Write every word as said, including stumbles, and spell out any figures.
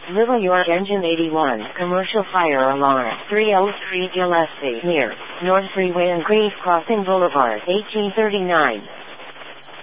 Little York Engine eighty-one, commercial fire alarm, three oh three Gillespie, near North Freeway and Green Crossing Boulevard, eighteen thirty-nine.